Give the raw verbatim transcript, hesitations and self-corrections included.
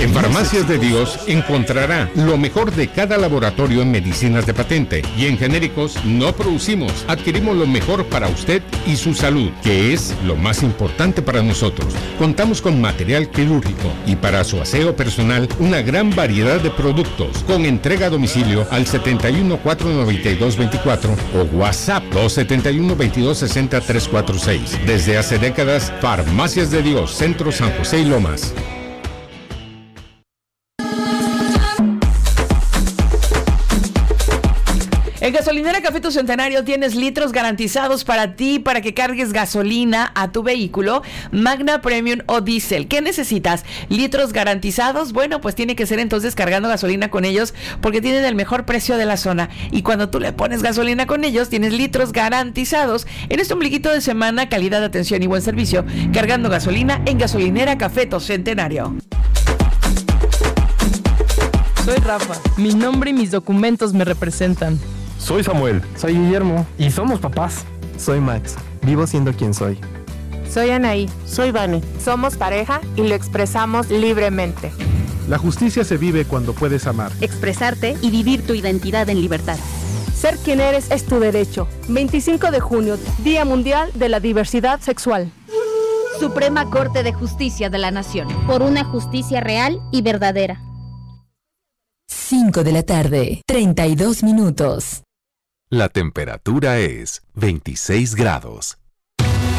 En Farmacias de Dios encontrará lo mejor de cada laboratorio en medicinas de patente, y en genéricos no producimos, adquirimos lo mejor para usted y su salud, que es lo más importante para nosotros. Contamos con material quirúrgico y para su aseo personal una gran variedad de productos, con entrega a domicilio al setenta y uno, cuatrocientos noventa y dos, veinticuatro o WhatsApp dos setenta y uno, veintidós sesenta, trescientos cuarenta y seis. Desde hace décadas, Farmacias de Dios, Centro San José y Lomas. En Gasolinera Café Tu Centenario tienes litros garantizados para ti, para que cargues gasolina a tu vehículo, Magna Premium o Diesel. ¿Qué necesitas? ¿Litros garantizados? Bueno, pues tiene que ser entonces cargando gasolina con ellos, porque tienen el mejor precio de la zona. Y cuando tú le pones gasolina con ellos, tienes litros garantizados. En este ombliguito de semana, calidad de atención y buen servicio, cargando gasolina en Gasolinera Café Tu Centenario. Soy Rafa. Mi nombre y mis documentos me representan. Soy Samuel. Soy Guillermo. Y somos papás. Soy Max. Vivo siendo quien soy. Soy Anaí. Soy Vane. Somos pareja y lo expresamos libremente. La justicia se vive cuando puedes amar, expresarte y vivir tu identidad en libertad. Ser quien eres es tu derecho. veinticinco de junio, Día Mundial de la Diversidad Sexual. Suprema Corte de Justicia de la Nación. Por una justicia real y verdadera. cinco de la tarde, treinta y dos minutos. La temperatura es veintiséis grados.